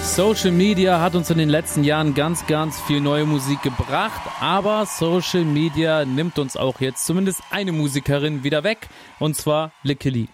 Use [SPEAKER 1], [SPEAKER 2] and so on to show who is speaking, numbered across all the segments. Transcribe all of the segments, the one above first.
[SPEAKER 1] Social Media hat uns in den letzten Jahren ganz, ganz viel neue Musik gebracht, aber Social Media nimmt uns auch jetzt zumindest eine Musikerin wieder weg, und zwar Lickily.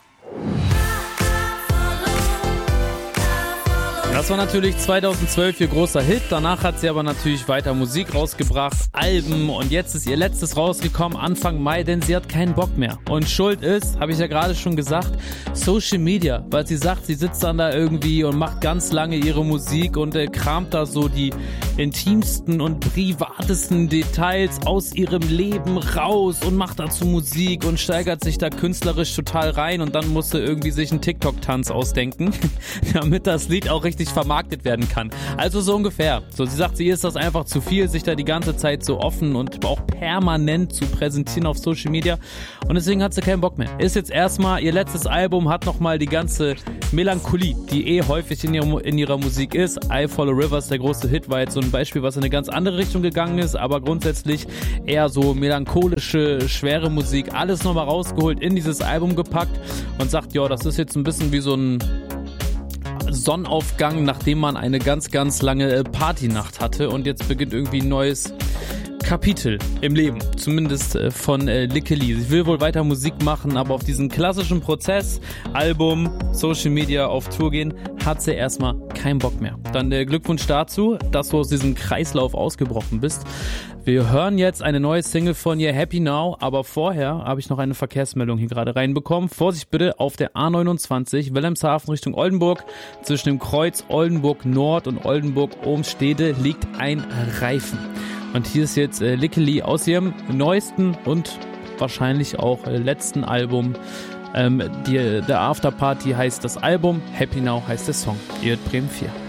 [SPEAKER 1] Das war natürlich 2012 ihr großer Hit, danach hat sie aber natürlich weiter Musik rausgebracht, Alben, und jetzt ist ihr letztes rausgekommen Anfang Mai, denn sie hat keinen Bock mehr. Und Schuld ist, habe ich ja gerade schon gesagt, Social Media, weil sie sagt, sie sitzt dann da irgendwie und macht ganz lange ihre Musik und kramt da so die intimsten und privatesten Details aus ihrem Leben raus und macht dazu Musik und steigert sich da künstlerisch total rein, und dann musste irgendwie sich einen TikTok-Tanz ausdenken, damit das Lied auch richtig vermarktet werden kann. Also so ungefähr. So, sie sagt, ihr ist das einfach zu viel, sich da die ganze Zeit so offen und auch permanent zu präsentieren auf Social Media, und deswegen hat sie keinen Bock mehr. Ist jetzt erstmal, ihr letztes Album hat nochmal die ganze Melancholie, die häufig in ihrer Musik ist. I Follow Rivers, der große Hit, war jetzt so ein Beispiel, was in eine ganz andere Richtung gegangen ist, aber grundsätzlich eher so melancholische, schwere Musik, alles nochmal rausgeholt, in dieses Album gepackt und sagt, ja, das ist jetzt ein bisschen wie so ein Sonnenaufgang, nachdem man eine ganz, ganz lange Partynacht hatte, und jetzt beginnt irgendwie ein neues Kapitel im Leben, zumindest von Lickily. Sie will wohl weiter Musik machen, aber auf diesen klassischen Prozess, Album, Social Media, auf Tour gehen, hat sie erstmal keinen Bock mehr. Dann Glückwunsch dazu, dass du aus diesem Kreislauf ausgebrochen bist. Wir hören jetzt eine neue Single von ihr, Happy Now, aber vorher habe ich noch eine Verkehrsmeldung hier gerade reinbekommen. Vorsicht bitte, auf der A29 Wilhelmshaven Richtung Oldenburg, zwischen dem Kreuz Oldenburg Nord und Oldenburg Ohmstede liegt ein Reifen. Und hier ist jetzt Lickily aus ihrem neuesten und wahrscheinlich auch letzten Album. Der Afterparty heißt das Album, Happy Now heißt der Song. Ihr hört Bremen 4.